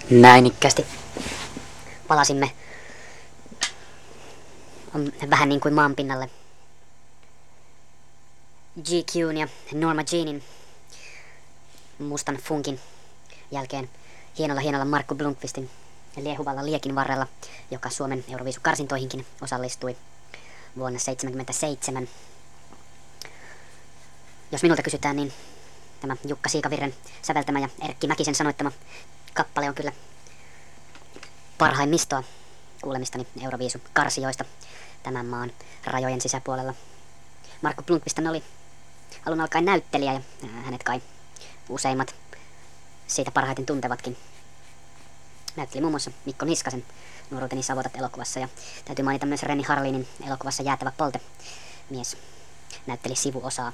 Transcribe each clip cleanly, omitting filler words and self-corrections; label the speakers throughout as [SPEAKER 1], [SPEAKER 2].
[SPEAKER 1] Näinikkästi palasimme vähän niin kuin maanpinnalle. GQ:n ja Norma Jeanin mustan funkin jälkeen hienolla Markku Blomqvistin liehuvalla liekin varrella, joka Suomen Euroviisukarsintoihinkin osallistui vuonna 1977. Jos minulta kysytään, niin tämä Jukka Siikavirren säveltämä ja Erkki Mäkisen sanoittama kappale on kyllä parhaimmistoa kuulemistani Euroviisukarsijoista tämän maan rajojen sisäpuolella. Markku Blomqvist oli alun alkaen näyttelijä ja hänet kai useimmat siitä parhaiten tuntevatkin. Näytteli muun muassa Mikko Niskasen Nuoruuteni savotat -elokuvassa, ja täytyy mainita myös Renni Harlinin elokuvassa Jäätävä polte. Mies näytteli sivuosaa.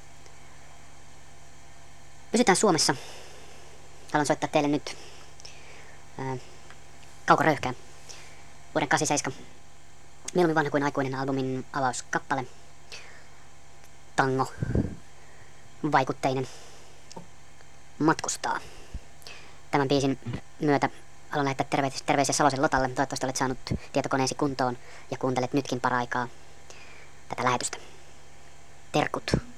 [SPEAKER 1] Pysytään Suomessa. Haluan soittaa teille nyt Kauko Röyhkää, vuoden 87 Mieluummin vanha kuin aikuinen -albumin avauskappale. Tango vaikutteinen matkustaa. Tämän biisin myötä haluan lähettää terveisiä Salosen Lotalle. Toivottavasti olet saanut tietokoneesi kuntoon ja kuuntelet nytkin paraikaa tätä lähetystä. Terkut.